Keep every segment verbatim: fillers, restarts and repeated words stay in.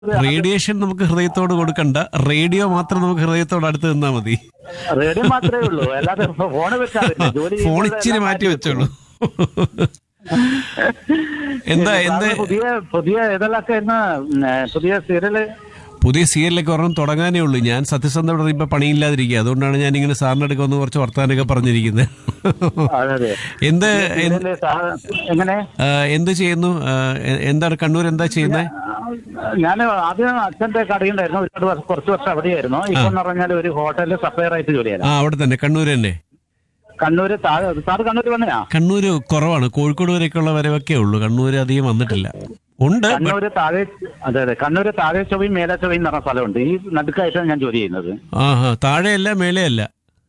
Radiation നമുക്ക് ഹൃദയത്തോട് കൊടുക്കണ്ട, റേഡിയോ മാത്രം നമുക്ക് ഹൃദയത്തോട് അടുത്ത് നിന്നാ മതി. റേഡിയോ മാത്രമേ ഉള്ളൂ, അല്ലാതെ ഫോണ് വെക്കാറില്ല. ജോലി ഫോൺ ചെയ്യുമ്പോൾ ഇച്ചിരി എല്ലാം മാറ്റി വെച്ചോളൂ. എന്താ സാറിന് എന്ത് പുതിയ പുതിയ ഏതെല്ലാം ഇന്ന് പുതിയ സീരിയല് പുതിയ സീരിയലൊക്കെ ഒരെണ്ണം തുടങ്ങാനേ ഉള്ളൂ. ഞാൻ സത്യസന്ധത ഇപ്പൊ പണിയില്ലാതിരിക്കുക, അതുകൊണ്ടാണ് ഞാൻ ഇങ്ങനെ സാറിന്റെ അടുക്ക ഒന്ന് കുറച്ച് വർത്താനൊക്കെ പറഞ്ഞിരിക്കുന്നത്. അതെ അതെ എന്ത് സീരിയല് സാ- എങ്ങനെ ആ, എന്ത് ചെയ്യുന്നു? ആ, എ- എന്താണ് കണ്ണൂർ എന്താ ചെയ്യുന്നത്? ഞാൻ ആദ്യം അച്ഛന്റെ കടയുണ്ടായിരുന്നു, ഒരുപാട് വർഷം കുറച്ച് വർഷം അവിടെയായിരുന്നു. ഇപ്പൊ എന്ന് പറഞ്ഞാൽ ഒരു ഹോട്ടലിൽ സപ്ലയർ ആയിട്ട് ജോലി ചെയ്യാം. ആ, അവിടെ തന്നെ കണ്ണൂർ തന്നെ. കണ്ണൂര് താഴെ സാറ് കണ്ണൂര് വന്നയാ? കണ്ണൂര് കുറവാണ്, കോഴിക്കോട് വരെയൊക്കെയുള്ള വരവൊക്കെ ഉള്ളൂ. കണ്ണൂർ അധികം വന്നിട്ടില്ല. ഉണ്ട് but- കണ്ണൂര് താഴെ അതെ അതെ കണ്ണൂര് താഴെ ചൊവ്വയും മേലെ ചൊവ്വയും എന്ന് പറഞ്ഞ സ്ഥലമുണ്ട്. ഈ നടുക്കായിട്ടാണ് ഞാൻ ജോലി ചെയ്യുന്നത്. ആഹാ, താഴെയല്ല മേലെയല്ല.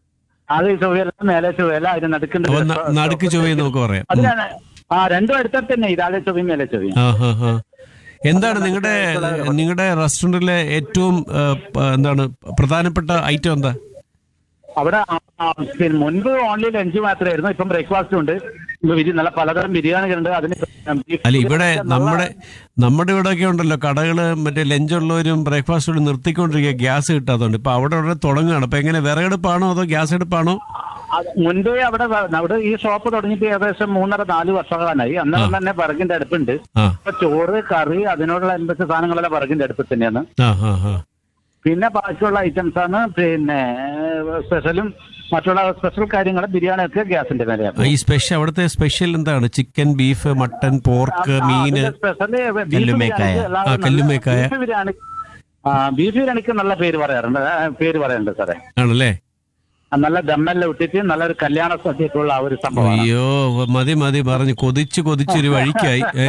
താഴെ ചൊവ്വയല്ല മേലെ ചൊവ്വയല്ല, അതിന് നടുക്കുണ്ട്. അപ്പൊ ന- നടുക്ക് ചൊവ്വയെന്ന് നമുക്ക് പറയാം. അത് ഞാൻ ആ രണ്ടും അടുത്തടുത്ത് തന്നെ, ഈ താഴെ ചൊവ്വയും മേലെ ചൊവ്വയും. ആ ഹാ ഹാ. എന്താണ് നിങ്ങളുടെ നിങ്ങളുടെ റെസ്റ്റോറന്റിലെ ഏറ്റവും ആ, പ- എന്താണ് പ്രധാനപ്പെട്ട ഐറ്റം എന്താ? അവിടെ ആ, ആ, പിന്നെ മുൻപ് ഓൺലി ലഞ്ച് മാത്രമായിരുന്നു, ഇപ്പം ബ്രേക്ക്ഫാസ്റ്റ് ഉണ്ട്. ഇപ്പൊ ബിരി- നല്ല പലതരം ബിരിയാണികളുണ്ട്. അതിന് അല്ല, ഇവിടെ നമ്മുടെ നമ്മുടെ ഇവിടെയൊക്കെ ഉണ്ടല്ലോ കടകള്, മറ്റേ ലഞ്ചുള്ളവരും ബ്രേക്ക്ഫാസ്റ്റ് നിർത്തിക്കൊണ്ടിരിക്കുക, ഗ്യാസ് കിട്ടാത്തതുകൊണ്ട്. ഇപ്പൊ അവിടെ ഉടനെ തുടങ്ങുകയാണ്. അപ്പൊ എങ്ങനെ വിറകെടുപ്പാണോ അതോ ഗ്യാസ് എടുപ്പാണോ? അത് മുൻപേ അവിടെ വ- അവിടെ ഈ ഷോപ്പ് തുടങ്ങിയിട്ട് ഏകദേശം മൂന്നര നാല് വർഷങ്ങളായി. അന്നേരം തന്നെ വിറകിന്റെ അടുപ്പുണ്ട്. ആ ഇപ്പൊ ചോറ് കറി അതിനോടുള്ള എന്തൊക്കെ സാധനങ്ങളെല്ലാം വിറകിന്റെ അടുപ്പ് തന്നെയാണ്. ആ ആ ആ പിന്നെ ബാക്കിയുള്ള ഐറ്റംസ് ആണ് പിന്നെ സ്പെഷ്യലും മറ്റുള്ള സ്പെഷ്യൽ കാര്യങ്ങൾ ബിരിയാണി ഒക്കെ ഗ്യാസിന്റെ മേലെയാണ്. ഈ സ്പെഷ്യൽ അവിടുത്തെ സ്പെഷ്യൽ എന്താണ്? ചിക്കൻ, ബീഫ്, മട്ടൻ, പോർക്ക്, മീന്, കല്ലുമ്മേക്കായ. ആ, കല്ലുമ്മേക്കായ. ബീഫ് ബിരിയാണി ആ ബീഫ് ബിരിയാണിക്ക് നല്ല പേര് പറയാറുണ്ട്, ആ, പേര് പറയാറുണ്ട് സാറേ. ആണല്ലേ? ആ, നല്ല ദമ്മെല്ലാം ഇട്ടിട്ട് നല്ലൊരു കല്യാണ സദ്യക്കുള്ള ആ ഒരു സംഭവം. അയ്യോ, മതി മതി പറഞ്ഞു കൊതിച്ച് കൊതിച്ചൊരു വഴിക്കായി. ഏ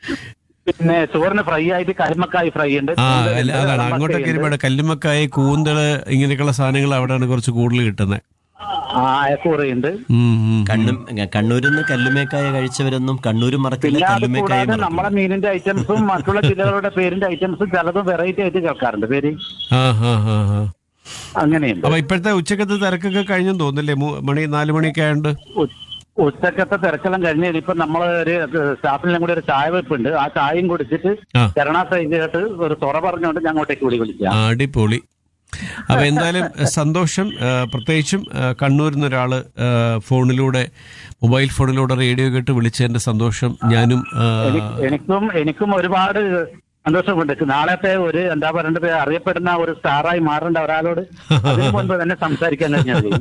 പിന്നെ ചോറിന് ഫ്രൈ ആയിട്ട് കരിമക്കായി ഫ്രൈ ഉണ്ട്. ആ അല്ല, അതാണ് അങ്ങോട്ടൊക്കെ ഒരുപാട് കല്ലുമ്മക്കായ, കൂന്തള്, ഇങ്ങനെയൊക്കെയുള്ള സാധനങ്ങൾ അവിടെയാണ് കുറച്ച് കൂടുതൽ കിട്ടുന്നത്. ആ അയക്കൂറയുണ്ട്. കണ്ണും കണ്ണൂരിൽ നിന്ന് കല്ലുമേക്കായ കഴിച്ചവരൊന്നും കണ്ണൂരും മറക്കില്ല, പിന്നെ അത് കല്ലുമേക്കായ കൂടാതെ നമ്മളെ മീനിന്റെ ഐറ്റംസും മറ്റുള്ള ജില്ലകളുടെ പേരിന്റെ ഐറ്റംസും ചിലതും വെറൈറ്റി ആയിട്ട് കേൾക്കാറുണ്ട് പേര്. ആ ഹാ ഹാ ഹാ. അങ്ങനെയുണ്ട്. അപ്പൊ ഇപ്പോഴത്തെ ഉച്ചക്കത്തെ തിരക്കൊക്കെ കഴിഞ്ഞെന്ന് തോന്നില്ലേ? മൂ- മണി നാല് മണിയൊക്കെ ആയതുകൊണ്ട്. ഉ- ഉച്ചക്കത്തെ തിരക്കെല്ലാം കഴിഞ്ഞ് ഇപ്പൊ നമ്മൾ ഒരു സ്റ്റാഫിനെല്ലാം കൂടി ഒരു ചായ വെപ്പുണ്ട്. ആ ചായയും കുടിച്ചിട്ട് ആ. കരുണാ സൈഡിട്ട് ഒരു തുറ പറഞ്ഞുകൊണ്ട് ഞാൻ അങ്ങോട്ടേക്ക് കൂടി വിളിക്കാം. ആ, അടിപൊളി. അപ്പൊ എന്തായാലും സന്തോഷം. ആ, പ്രത്യേകിച്ചും ആ, കണ്ണൂരിൽ നിന്ന് ഒരാള് ആ, ഫോണിലൂടെ മൊബൈൽ ഫോണിലൂടെ റേഡിയോ കേട്ട് വിളിച്ചതിന്റെ സന്തോഷം ഞാനും ആ, എനി- എനിക്കും എനിക്കും ഒരുപാട് സന്തോഷമുണ്ട്. നാളത്തെ ഒരു എന്താ പറയേണ്ടത് അറിയപ്പെടുന്ന ഒരു സ്റ്റാറായി മാറേണ്ട ഒരാളോട് അതിനു മുൻപ് തന്നെ സംസാരിക്കാൻ കഴിഞ്ഞത്.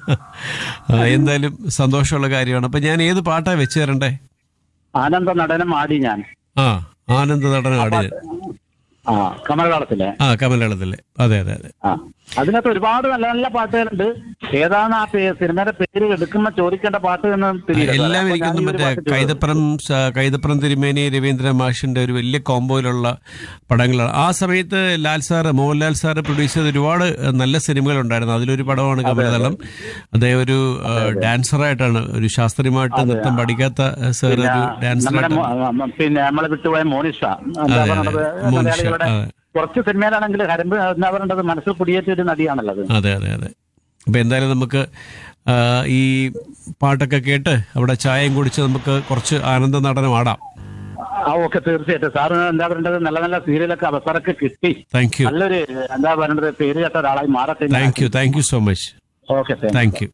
ആ, എന്തായാലും സന്തോഷമുള്ള കാര്യമാണ്. അപ്പൊ ഞാൻ ഏത് പാട്ടാ വെച്ച് തരണ്ടേ? ആനന്ദ നടനം ആടി ഞാൻ. ആ, ആനന്ദ നടനം ആടി. ആ കമലകാലത്തിലെ ആ, കമലയാളത്തിലെ. അതെ അതെ അതെ. ആ അതിനകത്ത് ഒരുപാട് നല്ല നല്ല പാട്ടുകളുണ്ട്. ഏതാണ് ആ പേ- സിനിമയുടെ പേര് എടുക്കുമ്പോ ചോദിക്കേണ്ട പാട്ട് എന്ന് തിരിയില്ല. എല്ലാം എനിക്കൊന്നും മറ്റേ കൈതപ്പുറം സ- കൈതപ്പുറം തിരുമേനി രവീന്ദ്ര മാഷിന്റെ ഒരു വലിയ കോംബോയിലുള്ള പടങ്ങളാണ്. ആ സമയത്ത് Lal sir, Mohanlal sir produce ചെയ്ത ഒരുപാട് നല്ല സിനിമകൾ ഉണ്ടായിരുന്നു. അതിലൊരു പടമാണ് കമലതളം. അദ്ദേഹം ഒരു ഡാൻസറായിട്ടാണ്, ഒരു ശാസ്ത്രീയമായിട്ട് നൃത്തം പഠിക്കാത്ത സാർ ഒരു നമ്മുടെ ഡാൻസറായിട്ട്. മോ- പിന്നെ നമ്മളെ വിട്ടുപോയ മോനിഷ എന്താ പറയണത് മലയാളികളുടെ കുറച്ച് സിനിമയിലാണെങ്കിൽ ഹരമ്പ് എന്താ പറയേണ്ടത് മനസ്സിൽ കുടിയേറ്റ ഒരു നടിയാണല്ലോ അത്. അതെ അതെ അതെ. അപ്പൊ എന്തായാലും നമുക്ക് ആ, ഈ പാട്ടൊക്കെ കേട്ട് അവിടെ ചായയും കുടിച്ച് നമുക്ക് കുറച്ച് ആനന്ദ നടനം ആടാം. ആ ഓക്കെ, തീർച്ചയായിട്ടും സാറ് എന്താ പറയേണ്ടത് നല്ല നല്ല സീരിയലൊക്കെ അവസരമൊക്കെ കിട്ടി താങ്ക് യു നല്ലൊരു എന്താ പറയേണ്ടത് പേര് കേട്ട ഒരാളായി മാറട്ടെ. Thank you thank you so much. Okay, thank you.